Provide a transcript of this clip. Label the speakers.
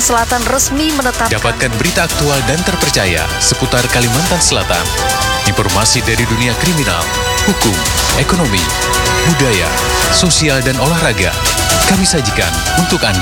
Speaker 1: Selatan resmi menetapkan.
Speaker 2: Dapatkan berita aktual dan terpercaya seputar Kalimantan Selatan. Informasi dari dunia kriminal, hukum, ekonomi, budaya, sosial, dan olahraga. Kami sajikan untuk Anda.